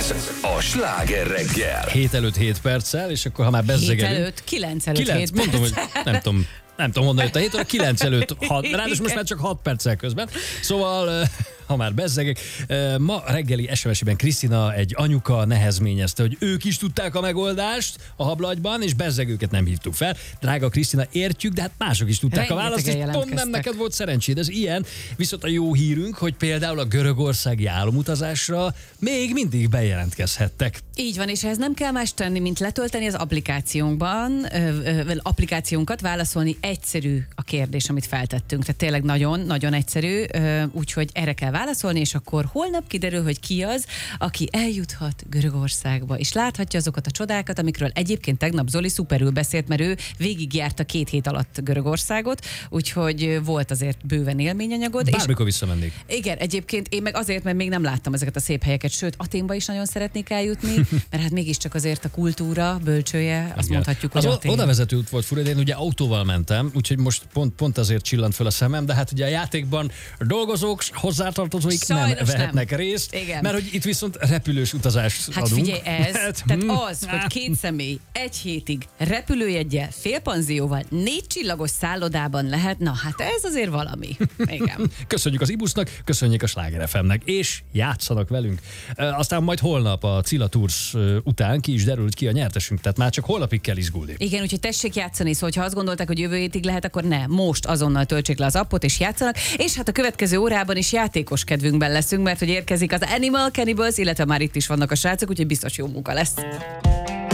Ez a Sláger reggel. 7 előtt 7 perccel, és akkor ha már 7 bezzegelünk... előtt, 9 előtt 9, 7 mondom, hogy nem tudom honnan jött a 7 óra, 9 előtt 6, ráadásul most már csak 6 perccel közben. Szóval, ha már bezzegek, ma reggeli SMS-ben Krisztina, egy anyuka nehezményezte, hogy ők is tudták a megoldást a hablagyban, és bezzegőket nem hívtuk fel. Drága Krisztina, értjük, de hát mások is tudták a választ, és pont nem neked volt szerencséd. Ez ilyen. Viszont a jó hírünk, hogy például a görögországi álomutazásra még mindig bejelentkezhettek. Így van, és ehhez nem kell más tenni, mint letölteni az applikációnkat, válaszolni egyszerű a kérdés, amit feltettünk. Tehát tényleg nagyon egyszerű, úgyhogy erre kell válaszolni, és akkor holnap kiderül, hogy ki az, aki eljuthat Görögországba, és láthatja azokat a csodákat, amikről egyébként tegnap Zoli szuperül beszélt, mert ő végigjárta 2 hét alatt Görögországot, úgyhogy volt azért bőven élményanyagod. Bármikor visszamennék. Igen, egyébként én meg azért, mert még nem láttam ezeket a szép helyeket, sőt, Athénba is nagyon szeretnék eljutni, mert hát mégiscsak azért a kultúra bölcsője, azt mondhatjuk, hogy az Athén. oda vezető út volt fura, de én ugye autóval mentem, úgyhogy most pont azért csillant fel a szemem, de hát ugye a játékban dolgozók, hozzátartozóik Sajnos nem vehetnek részt, igen. mert hogy itt viszont repülős utazást Hát adunk. figyelj, tehát az, hogy 2 személy 1 hétig repülőjeggyel, félpanzióval, 4 csillagos szállodában lehet, na hát ez azért valami. Igen. Köszönjük az Ibusznak, köszönjük a Sláger FM-nek, és játszanak velünk. Aztán majd holnap a Cilla Tours után ki is derült ki a nyertesünk, tehát már csak holnapig kell izgulni. Igen, úgyhogy tessék játszani, szóval ha azt gondolták, hogy jövő hétig lehet, akkor ne, most azonnal töltsék le az appot és játszanak, és hát a következő órában is játékos kedvünkben leszünk, mert hogy érkezik az Animal Cannibals, illetve már itt is vannak a srácok, úgyhogy biztos jó munka lesz.